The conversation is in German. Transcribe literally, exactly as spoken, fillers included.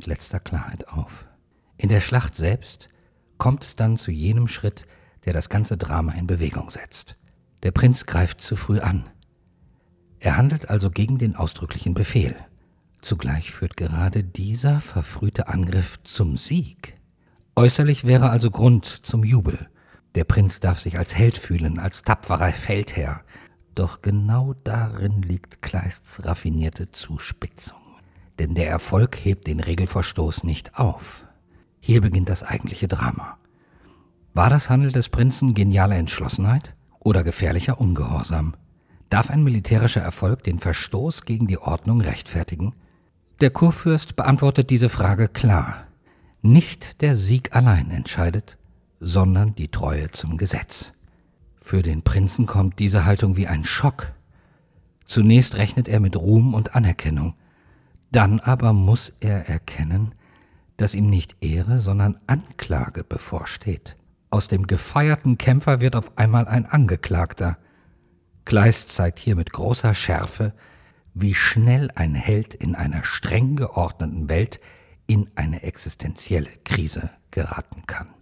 letzter Klarheit auf. In der Schlacht selbst kommt es dann zu jenem Schritt, der das ganze Drama in Bewegung setzt. Der Prinz greift zu früh an. Er handelt also gegen den ausdrücklichen Befehl. Zugleich führt gerade dieser verfrühte Angriff zum Sieg. Äußerlich wäre also Grund zum Jubel. Der Prinz darf sich als Held fühlen, als tapferer Feldherr. Doch genau darin liegt Kleists raffinierte Zuspitzung. Denn der Erfolg hebt den Regelverstoß nicht auf. Hier beginnt das eigentliche Drama. War das Handeln des Prinzen geniale Entschlossenheit oder gefährlicher Ungehorsam? Darf ein militärischer Erfolg den Verstoß gegen die Ordnung rechtfertigen? Der Kurfürst beantwortet diese Frage klar. Nicht der Sieg allein entscheidet, sondern die Treue zum Gesetz. Für den Prinzen kommt diese Haltung wie ein Schock. Zunächst rechnet er mit Ruhm und Anerkennung. Dann aber muss er erkennen, dass ihm nicht Ehre, sondern Anklage bevorsteht. Aus dem gefeierten Kämpfer wird auf einmal ein Angeklagter. Kleist zeigt hier mit großer Schärfe, wie schnell ein Held in einer streng geordneten Welt in eine existenzielle Krise geraten kann.